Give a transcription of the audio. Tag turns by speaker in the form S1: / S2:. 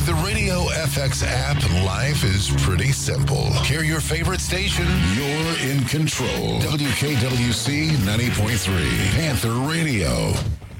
S1: With the Radio FX app, life is pretty simple. Hear your favorite station. You're in control. WKWC 90.3, Panther Radio.